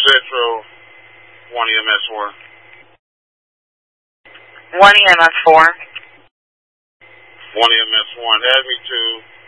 Metro 1 EMS 4. 1 EMS 4. 1 EMS 1. Add me to